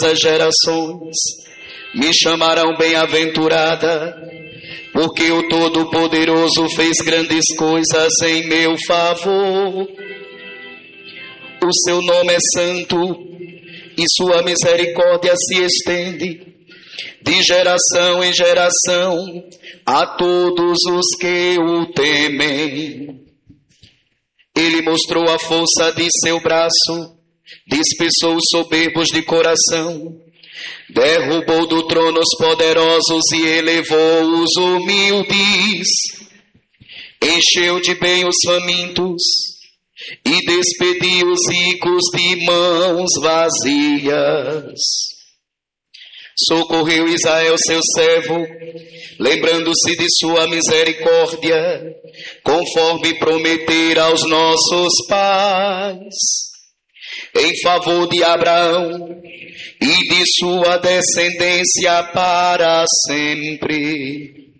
as gerações me chamarão bem-aventurada, porque o Todo-Poderoso fez grandes coisas em meu favor. O seu nome é santo e sua misericórdia se estende de geração em geração a todos os que o temem. Ele mostrou a força de seu braço, dispersou os soberbos de coração, derrubou do trono os poderosos e elevou os humildes, encheu de bem os famintos e despediu os ricos de mãos vazias. Socorreu Israel, seu servo, lembrando-se de sua misericórdia, conforme prometera aos nossos pais, em favor de Abraão e de sua descendência para sempre.